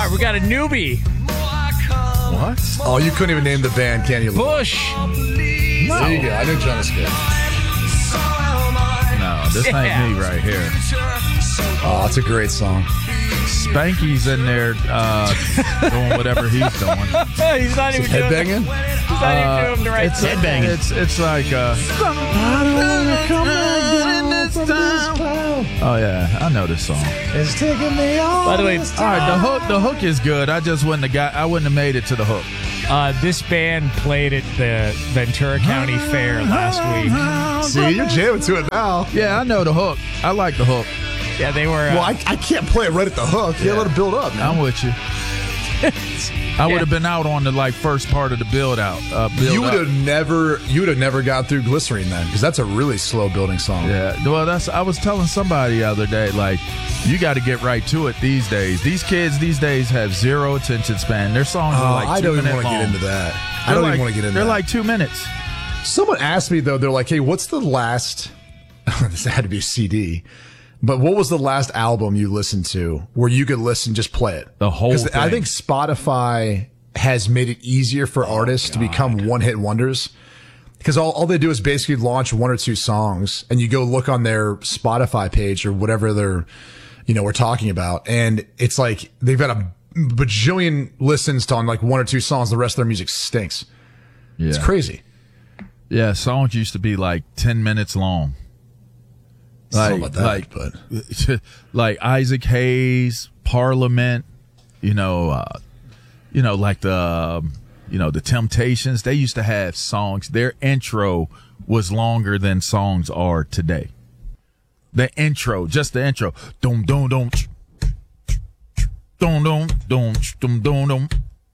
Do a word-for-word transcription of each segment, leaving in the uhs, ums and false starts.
right, we got a newbie. What? Oh, you couldn't even name the band, can you? Bush. No. There you go. I knew Jonas could. No, this Yeah. ain't me right here. Oh, it's a great song. Spanky's in there uh, doing whatever he's doing. He's not even doing Headbanging? He's not even doing the right It's thing. Headbanging. It's it's like uh, oh yeah, I know this song. It's taking me on. By the way, All right, the hook the hook is good. I just wouldn't have got I wouldn't have made it to the hook. uh, this band played at the Ventura County Fair last week. See, you're jamming to it now. Yeah, I know the hook. I like the hook. Yeah, they were. Uh, Well, I, I can't play it right at the hook. You Yeah. gotta let it build up, man. I'm with you. I would have been out on the like first part of the build out. Uh, build You would up. have never, you would have never got through Glycerine then, because that's a really slow building song. Yeah, well, that's. I was telling somebody the other day, like, you got to get right to it these days. These kids these days have zero attention span. Their songs Oh, are like I two don't even minutes want to long. get into that. I They're don't like, even want to get into They're that. like two minutes. Someone asked me though. They're like, "Hey, what's the last?" This had to be a C D. But what was the last album you listened to where you could listen, just play it? The whole 'Cause I thing. think Spotify has made it easier for artists to become one-hit wonders. Because all, all they do is basically launch one or two songs, and you go look on their Spotify page or whatever they're, you know, we're talking about, and it's like they've got a bajillion listens to on like one or two songs. The rest of their music stinks. Yeah, It's crazy. Yeah, songs used to be like ten minutes long. I don't Like, know about that, like, but like Isaac Hayes, Parliament, you know, uh, you know, like the, um, you know, the Temptations. They used to have songs. Their intro was longer than songs are today. The intro, just the intro, dum dum dum, dum dum dum, dum dum dum,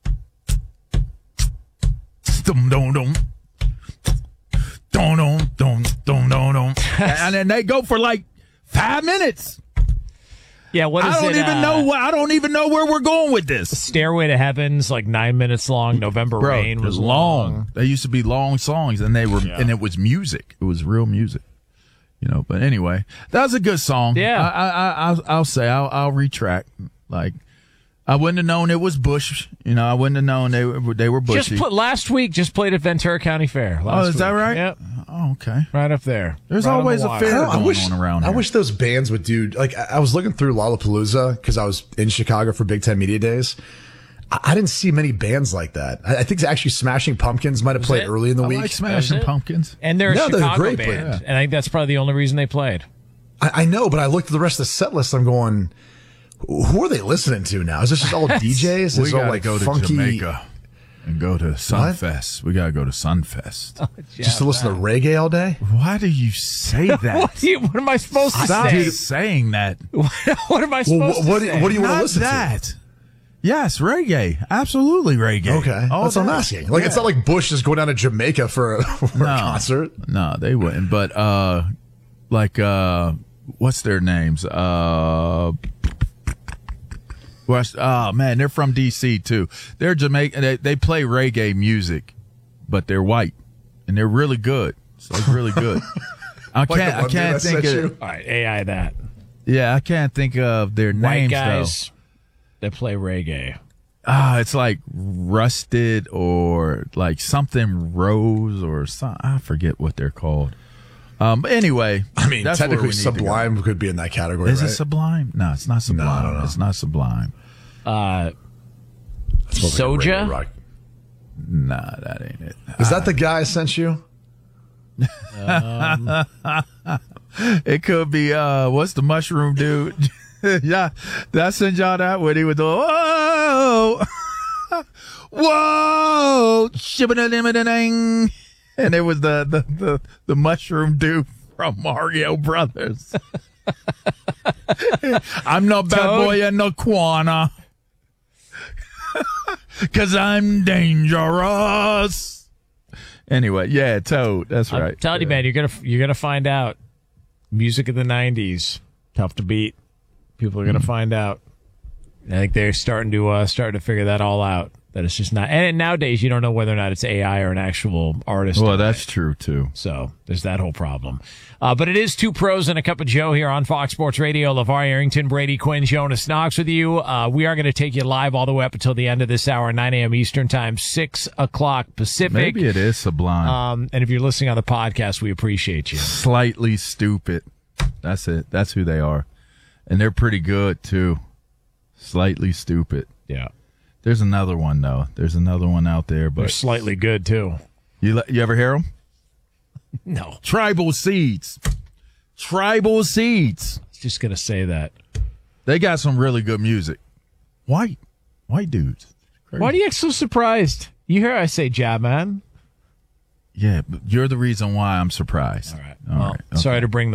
dum dum dum. Dun, dun, dun, dun, dun, dun. And then they go for like five minutes. yeah, what is I don't it? even uh, know what I don't even know where we're going with this. Stairway to Heaven's like nine minutes long. November Bro, Rain it was was long. They used to be long songs, and they were, Yeah. and it was music. It was real music, you know. But anyway, that was a good song. Yeah. I, I, I I'll, I'll say I'll, I'll retract. Like, I wouldn't have known it was Bush. You know, I wouldn't have known they were they were Bushy. Just put last week. Just played at Ventura County Fair. Last oh, is that week. right? Yep, Oh, okay. right up there. There's Right on the always a water. fair I going wish, on around I here. wish those bands would do, like, I I was looking through Lollapalooza because I was in Chicago for Big Ten Media Days. I, I didn't see many bands like that. I, I think actually Smashing Pumpkins might have played it? early in the I week. like Smashing Is it? Pumpkins. And they're a No, they're a Chicago great band, band. and I think that's probably the only reason they played. I, I know, but I looked at the rest of the set list. I'm going, who are they listening to now? Is this just all D Js? Is We this all gotta like go to funky? Jamaica and go to Sunfest. We gotta go to Sunfest. Just to listen to reggae all day? Why do you say that? What, do you, what am I supposed to Stop say? saying that. What am I Well, supposed what, what, to do, say? what do you want to Not listen that. Yes, reggae. Absolutely reggae. Okay, All that's what I'm day. asking. Like, it's not like Bush is going down to Jamaica for a, for a concert. No, they wouldn't. But uh, like uh, what's their names? Uh, West. Oh man, they're from D C too. They're Jamaican. They, they play reggae music, but they're white and they're really good. So it's really good. I Like the can't. I one dude can't I think sent of. you? All right, A I that. Yeah, I can't think of their White names guys that play reggae. though. Ah, it's like Rusted or like something Rose or some. I forget what they're called. Um, but anyway, I mean, that's where we technically, need to go. Sublime could be in that category, Is right? it Sublime? No, it's not Sublime. No, no, no. It's not Sublime. Uh, It's more like a Soja? reggae rock. Nah, that ain't it. Is that the guy I sent you? It could be. Uh, what's the mushroom dude? Yeah, did I send y'all that when he was doing whoa, whoa, shibba-da-dimma-da-ding. And it was the, the the the mushroom dude from Mario Brothers. I'm no bad Toad? boy in the corner. Cause I'm dangerous. Anyway, yeah, Toad. That's I'm right. telling you, man, you're gonna you're gonna find out. Music of the nineties, tough to beat. People are gonna find out. I think they're starting to uh, starting to figure that all out. That it's just not. And nowadays, you don't know whether or not it's A I or an actual artist. Well, that's true, too. So there's that whole problem. Uh, but it is Two Pros and a Cup of Joe here on Fox Sports Radio. LeVar Arrington, Brady Quinn, Jonas Knox with you. Uh, we are going to take you live all the way up until the end of this hour, nine a.m. Eastern Time, six o'clock Pacific. Maybe it is Sublime. Um, and if you're listening on the podcast, we appreciate you. Slightly Stupid. That's it. That's who they are. And they're pretty good, too. Slightly Stupid. Yeah. There's another one, though. There's another one out there. But They're slightly good, too. You, you ever hear them? No. Tribal Seeds. Tribal Seeds. I was just going to say that. They got some really good music. White. White dudes. Crazy. Why do you get so surprised? You hear I say jab, man. Yeah, but you're the reason why I'm surprised. All right. All well, right. Okay. Sorry to bring